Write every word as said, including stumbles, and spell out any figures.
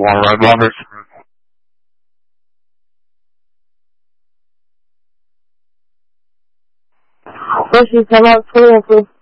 want to ride waters. First, you come out fully approved.